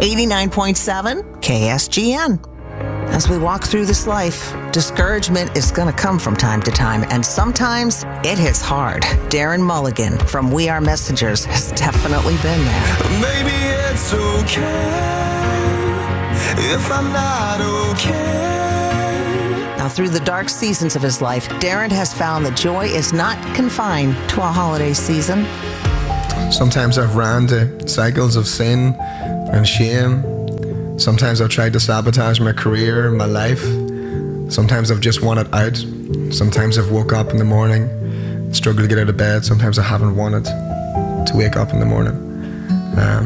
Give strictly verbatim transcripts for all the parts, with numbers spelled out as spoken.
eighty-nine point seven K S G N. As we walk through this life, discouragement is going to come from time to time, and sometimes it hits hard. Darren Mulligan from We Are Messengers has definitely been there. Maybe it's okay if I'm not okay. Now, through the dark seasons of his life, Darren has found that joy is not confined to a holiday season. Sometimes I've ran to cycles of sin and shame. Sometimes I've tried to sabotage my career, my life. Sometimes I've just wanted out. Sometimes I've woke up in the morning, struggled to get out of bed. Sometimes I haven't wanted to wake up in the morning. Um,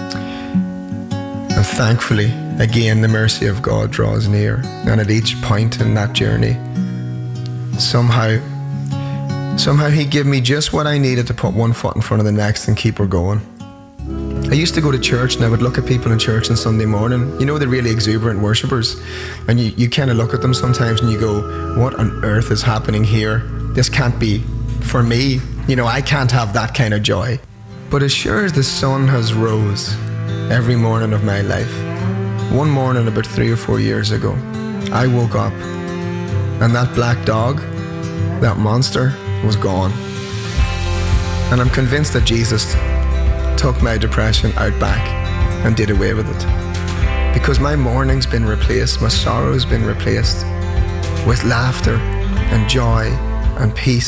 and thankfully, again, the mercy of God draws near. And at each point in that journey, somehow, somehow He gave me just what I needed to put one foot in front of the next and keep her going. I used to go to church and I would look at people in church on Sunday morning, you know, the really exuberant worshippers, and you, you kind of look at them sometimes and you go, what on earth is happening here? This can't be for me. You know, I can't have that kind of joy. But as sure as the sun has rose every morning of my life, one morning about three or four years ago, I woke up and that black dog, that monster, was gone. And I'm convinced that Jesus took my depression out back and did away with it. Because my morning's been replaced, my sorrow's been replaced with laughter and joy and peace